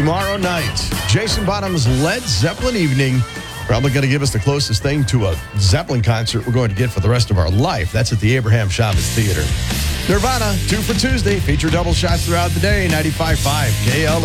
tomorrow night. Jason Bonham's Led Zeppelin evening. Probably going to give us the closest thing to a Zeppelin concert we're going to get for the rest of our life. That's at the Abraham Chavez Theater. Nirvana, 2 for Tuesday. Feature double shots throughout the day. 95.5 KLA.